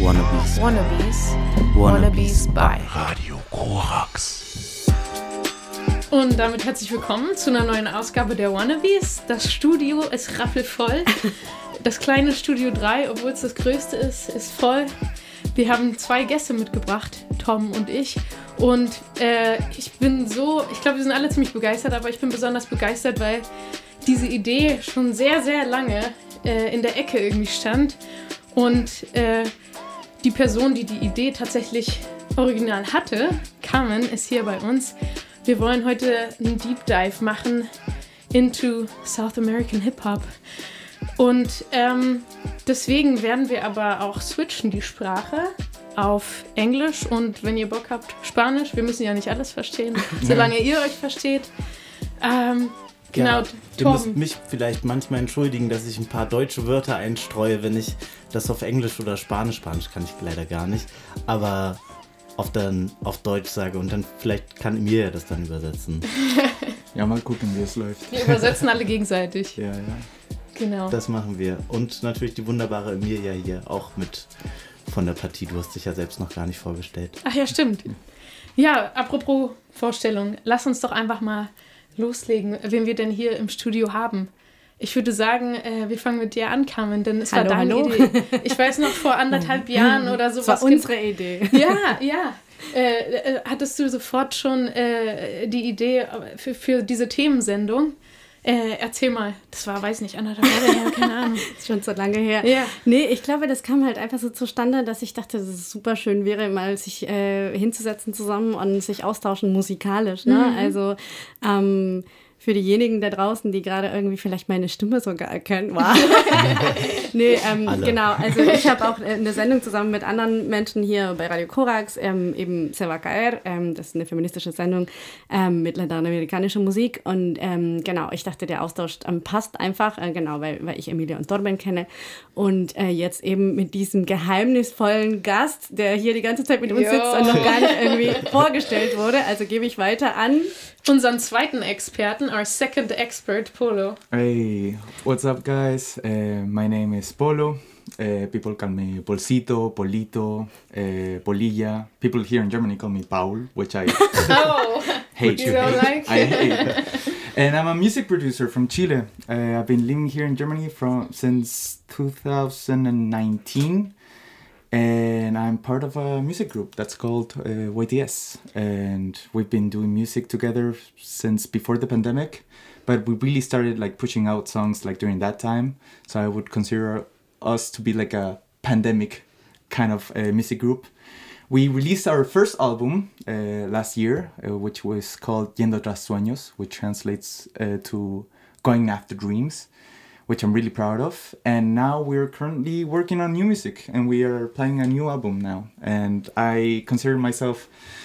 Wannabes. Wannabes. Wannabes by Radio Korax. Und damit herzlich willkommen zu einer neuen Ausgabe der Wannabes. Das Studio ist rappelvoll. Das kleine Studio 3, obwohl es das größte ist voll. Wir haben 2 Gäste mitgebracht, Tom und ich. Und ich glaube, wir sind alle ziemlich begeistert, aber ich bin besonders begeistert, weil diese Idee schon sehr, sehr lange in der Ecke irgendwie stand. Und die Person, die die Idee tatsächlich original hatte, Carmen, ist hier bei uns. Wir wollen heute einen Deep Dive machen into South American Hip-Hop. Und deswegen werden wir aber auch switchen, die Sprache, auf Englisch und wenn ihr Bock habt, Spanisch. Wir müssen ja nicht alles verstehen, solange ihr euch versteht. Genau, ihr müsst mich vielleicht manchmal entschuldigen, dass ich ein paar deutsche Wörter einstreue, wenn ich das auf Englisch oder Spanisch kann ich leider gar nicht, aber auf Deutsch sage und dann vielleicht kann Emilia das dann übersetzen. Ja, mal gucken, wie es läuft. Wir übersetzen alle gegenseitig. Ja. Genau. Das machen wir. Und natürlich die wunderbare Emilia hier auch mit von der Partie. Du hast dich ja selbst noch gar nicht vorgestellt. Ach ja, stimmt. Ja, apropos Vorstellung, lass uns doch einfach mal loslegen, wen wir denn hier im Studio haben. Ich würde sagen, wir fangen mit dir an, Carmen, denn es war deine Idee. Ich weiß noch, vor 1,5 Jahren oder sowas. Das war unsere Idee. Ja. Hattest du sofort schon die Idee für diese Themensendung? Erzähl mal, das war, weiß nicht, 1,5 Jahre her, keine Ahnung. Ist schon so lange her. Ja. Nee, ich glaube, das kam halt einfach so zustande, dass ich dachte, dass es super schön wäre, mal sich hinzusetzen zusammen und sich austauschen musikalisch. Ne? Mhm. Also für diejenigen da draußen, die gerade irgendwie vielleicht meine Stimme sogar erkennen. Wow. Nee, genau. Also ich habe auch eine Sendung zusammen mit anderen Menschen hier bei Radio Korax, eben Se va caer, das ist eine feministische Sendung mit lateinamerikanischer Musik. Und genau, ich dachte, der Austausch passt einfach, genau, weil ich Emilia und Torben kenne. Und jetzt eben mit diesem geheimnisvollen Gast, der hier die ganze Zeit mit uns sitzt und noch gar nicht irgendwie vorgestellt wurde. Also gebe ich weiter an unseren zweiten Experten, our second expert, Polo. Hey, what's up, guys? My name is Polo. People call me Polcito, Polito, Polilla. People here in Germany call me Paul, which I hate. You don't like? I hate it. And I'm a music producer from Chile. I've been living here in Germany since 2019. And I'm part of a music group that's called YTS. And we've been doing music together since before the pandemic. But we really started like pushing out songs like during that time. So I would consider us to be like a pandemic kind of music group. We released our first album last year, which was called Yendo Tras Sueños, which translates to Going After Dreams, which I'm really proud of. And now we're currently working on new music and we are playing a new album now. And I consider myself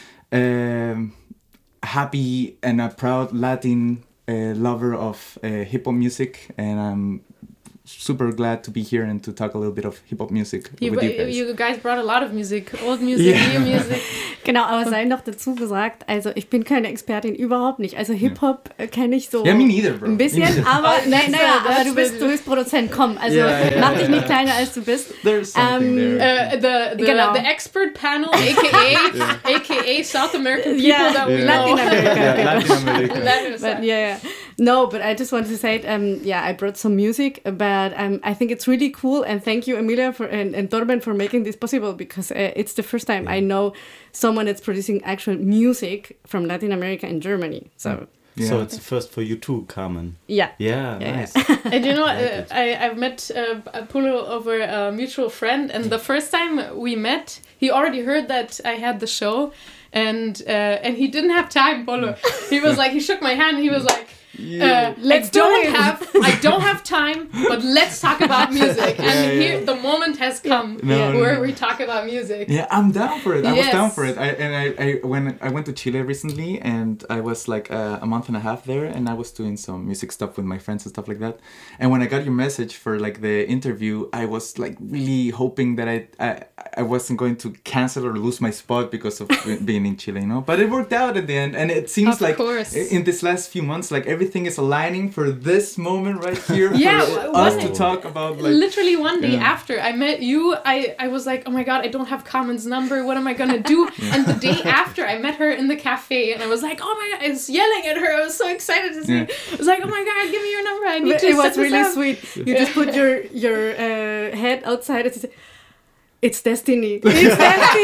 happy and a proud Latin lover of hip-hop music. And I'm super glad to be here and to talk a little bit of hip-hop music with you guys. You guys brought a lot of music, old music, new music. Genau, aber sei noch dazu gesagt, also ich bin keine Expertin, überhaupt nicht. Also Hip-Hop kenne ich so me neither, bro. ein bisschen, aber aber du bist Produzent, komm, also mach dich nicht kleiner als du bist. There's something there. The expert panel, aka South American people that we know. Latin America. But no, but I just wanted to say, I brought some music, but I think it's really cool, and thank you, Emilia, and Torben, for making this possible, because it's the first time I know someone that's producing actual music from Latin America and Germany. So. Yeah. So it's the first for you too, Carmen. Yeah. Yeah, nice. And you know, I've met Pulo over a mutual friend, and the first time we met, he already heard that I had the show, and he didn't have time, Polo. He was like, he shook my hand, he was like, I don't have time, but let's talk about music. And here the moment has come where we talk about music. Yeah, I'm down for it. I was down for it. When I went to Chile recently, and I was like a month and a half there, and I was doing some music stuff with my friends and stuff like that. And when I got your message for like the interview, I was like really hoping that I wasn't going to cancel or lose my spot because of being in Chile, you know. But it worked out at the end, and it seems like in this last few months, like everything everything is aligning for this moment right here. Yeah, for us to talk about like literally one day after I met you, I was like, oh my god, I don't have Carmen's number. What am I gonna do? And the day after, I met her in the cafe, and I was like, oh my god, I was yelling at her. I was so excited to see. I was like, oh my god, give me your number. I need to. It was set this really up. sweet. You just put your head outside and say, it's destiny. It's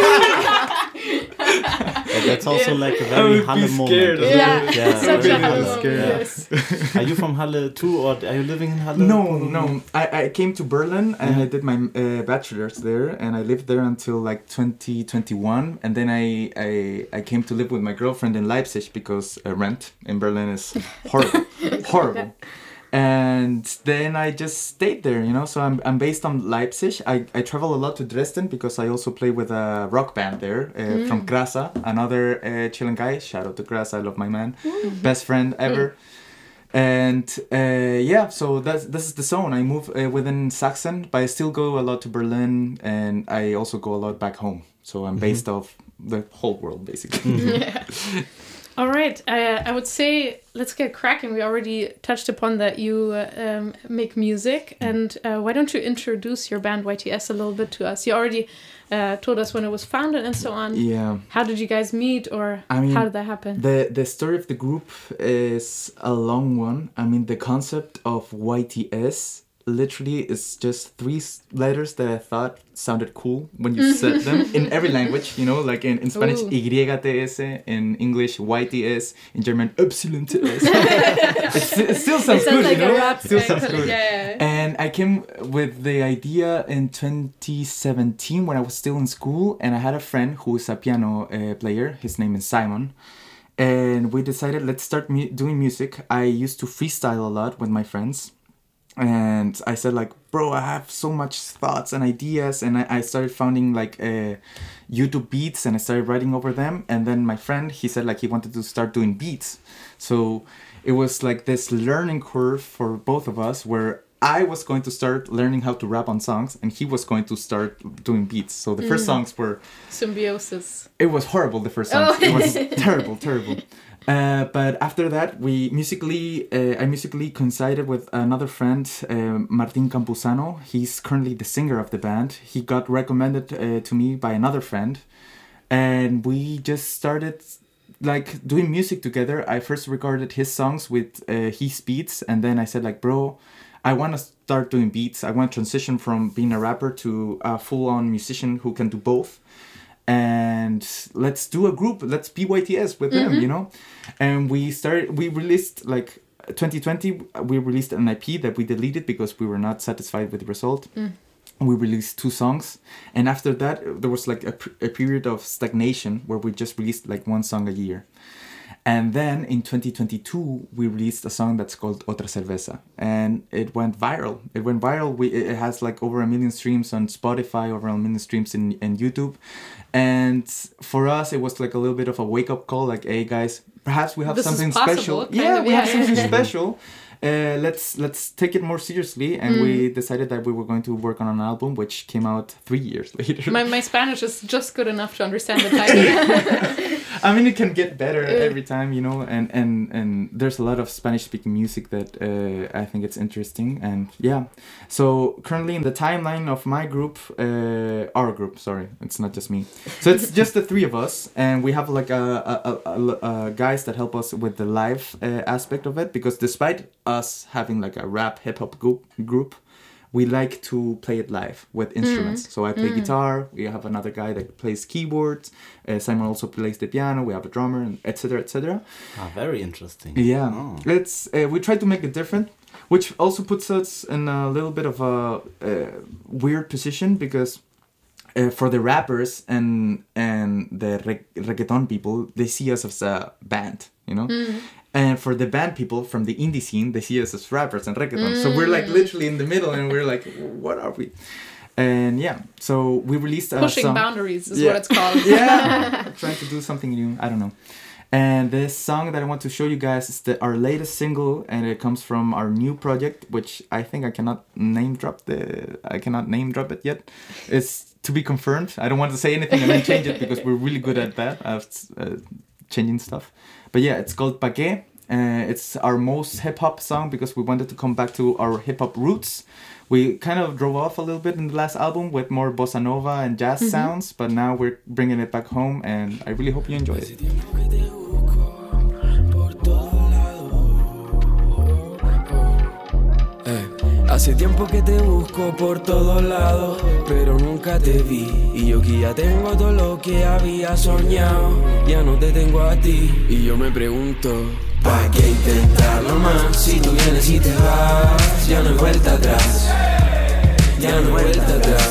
destiny. That's also like a very Halle moment. Yeah, such a Halle moment. Yes. Are you from Halle too, or are you living in Halle? No. I came to Berlin and I did my bachelor's there, and I lived there until like 2021, and then I came to live with my girlfriend in Leipzig because rent in Berlin is horrible. And then I just stayed there, you know. So I'm based on Leipzig. I travel a lot to Dresden because I also play with a rock band there from Grasa, another Chilean guy. Shout out to Grasa, I love my man, best friend ever. And so this is the zone. I move within Sachsen, but I still go a lot to Berlin, and I also go a lot back home. So I'm based off the whole world, basically. All right, I would say let's get cracking. We already touched upon that you make music, and why don't you introduce your band YTS a little bit to us? You already told us when it was founded and so on. Yeah. How did you guys meet, or how did that happen? The story of the group is a long one. I mean, the concept of YTS literally is just 3 letters that I thought sounded cool when you said them in every language, you know, like in Spanish, YTS, in English, YTS, in German, YTS. It still sounds good, like you know? a rap. Still sounds good. Yeah. And I came with the idea in 2017 when I was still in school, and I had a friend who is a piano player. His name is Simon. And we decided, let's start doing music. I used to freestyle a lot with my friends. And I said like, bro, I have so much thoughts and ideas, and I started finding like YouTube beats, and I started writing over them. And then my friend, he said like he wanted to start doing beats. So it was like this learning curve for both of us, where I was going to start learning how to rap on songs, and he was going to start doing beats. So the first songs were symbiosis. It was horrible. The first songs, it was terrible. But after that, I musically coincided with another friend, Martin Campuzano. He's currently the singer of the band. He got recommended to me by another friend, and we just started like doing music together. I first recorded his songs with his beats, and then I said like, bro, I want to start doing beats. I want to transition from being a rapper to a full-on musician who can do both. And let's do a group. Let's be YTS with them, you know. And we released like 2020. We released an EP that we deleted because we were not satisfied with the result. We released 2 songs, and after that there was like a period of stagnation where we just released like 1 song a year. And then in 2022 we released a song that's called Otra Cerveza, and it went viral. It has like over 1 million streams on Spotify, over 1 million streams in YouTube. And for us, it was like a little bit of a wake-up call, like, hey guys, perhaps we have something special. We have something special. Let's take it more seriously. And we decided that we were going to work on an album, which came out 3 years later. My Spanish is just good enough to understand the title. I mean, it can get better every time, you know, and there's a lot of Spanish-speaking music that I think it's interesting. And yeah, so currently in the timeline of my group, our group, sorry, it's not just me. So it's just the 3 of us, and we have like a guys that help us with the live aspect of it, because despite us having like a rap hip-hop group, we like to play it live with instruments. So I play guitar, we have another guy that plays keyboards, Simon also plays the piano, we have a drummer, and etc. etc. Very interesting. Yeah, it's we try to make it different, which also puts us in a little bit of a weird position, because for the rappers and the reggaeton people, they see us as a band, you know? And for the band people from the indie scene, they see us as rappers and reggaeton. So we're like literally in the middle, and we're like, what are we? And yeah, so we released a Pushing song. boundaries is what it's called. Trying to do something new. I don't know. And this song that I want to show you guys is our latest single, and it comes from our new project, which I think I cannot name drop it yet. It's to be confirmed. I don't want to say anything and then change it, because we're really good at that, changing stuff. But yeah, it's called Pa' Qué, It's our most hip-hop song because we wanted to come back to our hip-hop roots. We kind of drove off a little bit in the last album with more bossa nova and jazz sounds, but now we're bringing it back home, and I really hope you enjoy it. Hace tiempo que te busco por todos lados, pero nunca te vi. Y yo que ya tengo todo lo que había soñado, ya no te tengo a ti. Y yo me pregunto, ¿para qué intentarlo más? Si tú vienes y te vas, ya no hay vuelta atrás. Ya no hay vuelta atrás.